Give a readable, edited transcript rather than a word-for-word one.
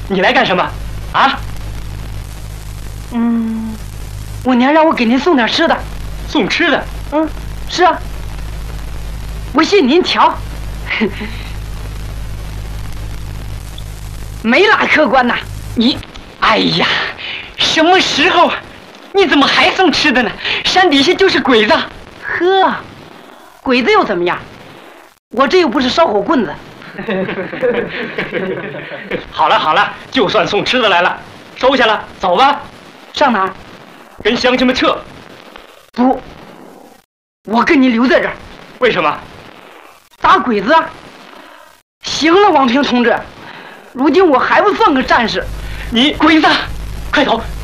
你来干什么？啊？ 我娘让我给您送点吃的。 送吃的？ 是啊。我信您瞧，没拉客官呐。 你，哎呀，什么时候？你怎么还送吃的呢？山底下就是鬼子。 呵，鬼子又怎么样？我这又不是烧火棍子。 好了好了，就算送吃的来了，收下了，走吧。 上哪儿？ 跟乡亲们撤。 不，我跟你留在这儿。 为什么？ 打鬼子啊！行了，王平同志，如今我还不算个战士。 你鬼子，快走！